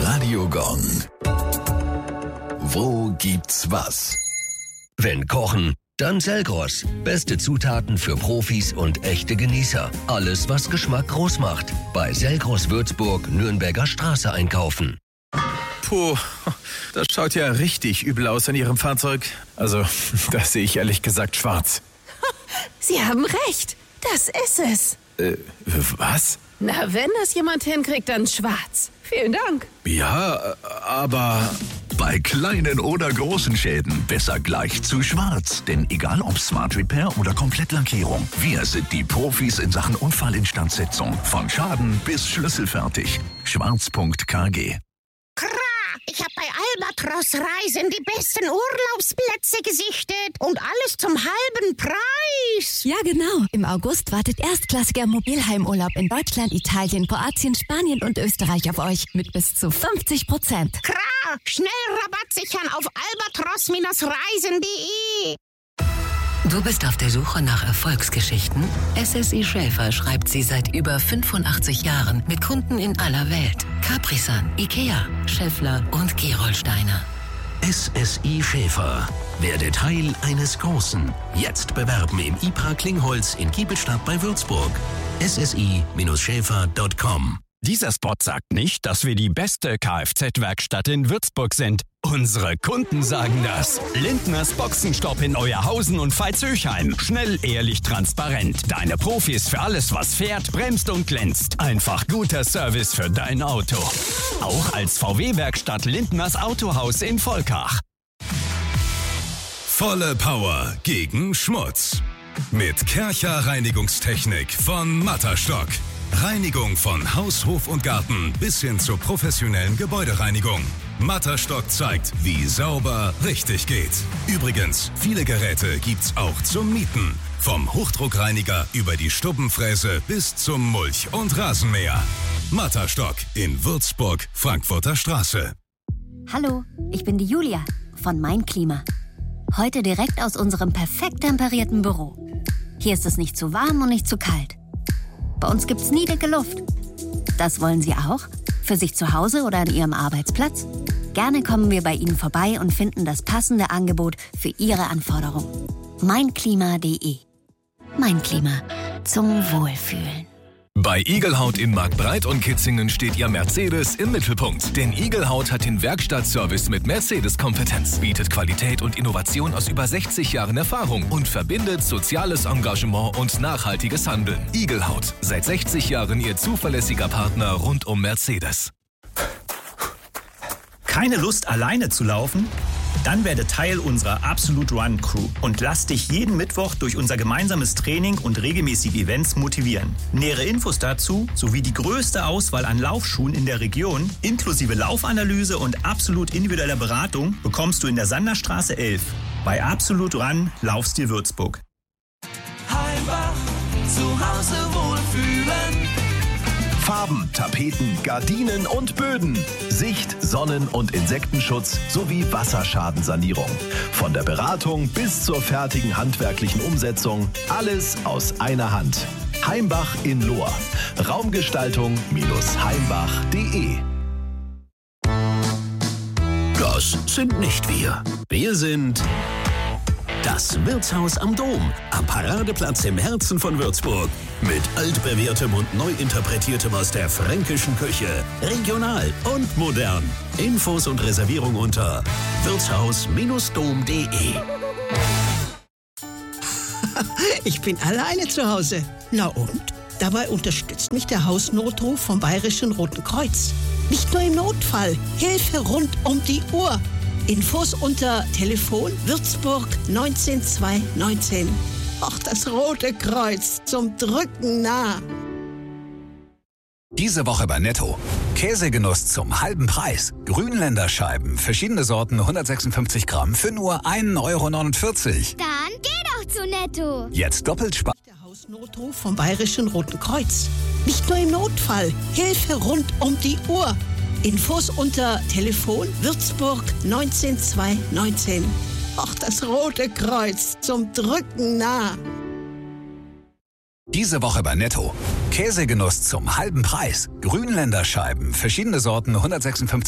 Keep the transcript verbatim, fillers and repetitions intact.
Radio Gong. Wo gibt's was? Wenn kochen, dann Selgros. Beste Zutaten für Profis und echte Genießer. Alles, was Geschmack groß macht. Bei Selgros Würzburg, Nürnberger Straße einkaufen. Puh, das schaut ja richtig übel aus an Ihrem Fahrzeug. Also, das sehe ich ehrlich gesagt schwarz. Sie haben recht. Das ist es. Äh, was? Na, wenn das jemand hinkriegt, dann schwarz. Vielen Dank. Ja, aber... Bei kleinen oder großen Schäden besser gleich zu schwarz. Denn egal ob Smart Repair oder Komplettlackierung, wir sind die Profis in Sachen Unfallinstandsetzung. Von Schaden bis schlüsselfertig. schwarz punkt k g. Ich habe bei Albatros Reisen die besten Urlaubsplätze gesichtet und alles zum halben Preis. Ja, genau. Im August wartet erstklassiger Mobilheimurlaub in Deutschland, Italien, Kroatien, Spanien und Österreich auf euch mit bis zu fünfzig Prozent. Kra, schnell Rabatt sichern auf albatros Reisen punkt de. Du bist auf der Suche nach Erfolgsgeschichten? S S I Schäfer schreibt sie seit über fünfundachtzig Jahren mit Kunden in aller Welt. Capri-Sun, Ikea, Schaeffler und Gerolsteiner. S S I Schäfer. Werde Teil eines Großen. Jetzt bewerben im I P R A Klingholz in Giebelstadt bei Würzburg. S S I Schäfer punkt com. Dieser Spot sagt nicht, dass wir die beste Kfz-Werkstatt in Würzburg sind. Unsere Kunden sagen das. Lindners Boxenstopp in Euerhausen und Veitshöchheim. Schnell, ehrlich, transparent. Deine Profis für alles, was fährt, bremst und glänzt. Einfach guter Service für dein Auto. Auch als V W-Werkstatt Lindners Autohaus in Volkach. Volle Power gegen Schmutz. Mit Kärcher Reinigungstechnik von Matterstock. Reinigung von Haus, Hof und Garten bis hin zur professionellen Gebäudereinigung. Matterstock zeigt, wie sauber richtig geht. Übrigens, viele Geräte gibt's auch zum Mieten. Vom Hochdruckreiniger über die Stubbenfräse bis zum Mulch- und Rasenmäher. Matterstock in Würzburg, Frankfurter Straße. Hallo, ich bin die Julia von Mein Klima. Heute direkt aus unserem perfekt temperierten Büro. Hier ist es nicht zu warm und nicht zu kalt. Bei uns gibt's nie dicke Luft. Das wollen Sie auch? Für sich zu Hause oder an Ihrem Arbeitsplatz? Gerne kommen wir bei Ihnen vorbei und finden das passende Angebot für Ihre Anforderungen. mein klima punkt de. Mein Klima. Zum Wohlfühlen. Bei Igelhaut in Marktbreit und Kitzingen steht Ihr Mercedes im Mittelpunkt. Denn Igelhaut hat den Werkstattservice mit Mercedes-Kompetenz, bietet Qualität und Innovation aus über sechzig Jahren Erfahrung und verbindet soziales Engagement und nachhaltiges Handeln. Igelhaut, seit sechzig Jahren Ihr zuverlässiger Partner rund um Mercedes. Keine Lust, alleine zu laufen? Dann werde Teil unserer Absolute Run Crew und lass dich jeden Mittwoch durch unser gemeinsames Training und regelmäßige Events motivieren. Nähere Infos dazu sowie die größte Auswahl an Laufschuhen in der Region inklusive Laufanalyse und absolut individueller Beratung bekommst du in der Sanderstraße elf. Bei Absolute Run Laufstil Würzburg. Heimbach, zu Hause wohlfühlen. Farben, Tapeten, Gardinen und Böden. Sicht-, Sonnen- und Insektenschutz sowie Wasserschadensanierung. Von der Beratung bis zur fertigen handwerklichen Umsetzung. Alles aus einer Hand. Heimbach in Lohr. Raumgestaltung heimbach punkt de. Das sind nicht wir. Wir sind das Wirtshaus am Dom, am Paradeplatz im Herzen von Würzburg. Mit altbewährtem und neu interpretiertem aus der fränkischen Küche. Regional und modern. Infos und Reservierung unter wirtshaus dom punkt de. Ich bin alleine zu Hause. Na und? Dabei unterstützt mich der Hausnotruf vom Bayerischen Roten Kreuz. Nicht nur im Notfall. Hilfe rund um die Uhr. Infos unter Telefon Würzburg neunzehn zwei neunzehn. Ach, das Rote Kreuz zum Drücken nah. Diese Woche bei Netto. Käsegenuss zum halben Preis. Grünländer Scheiben, verschiedene Sorten, hundertsechsundfünfzig Gramm für nur ein Euro neunundvierzig. Dann geh doch zu Netto. Jetzt doppelt sparen. Der Hausnotruf vom Bayerischen Roten Kreuz. Nicht nur im Notfall. Hilfe rund um die Uhr. Infos unter Telefon Würzburg neunzehn zwei neunzehn. Ach, das Rote Kreuz zum Drücken nah. Diese Woche bei Netto. Käsegenuss zum halben Preis. Grünländer Scheiben, verschiedene Sorten, hundertsechsundfünfzig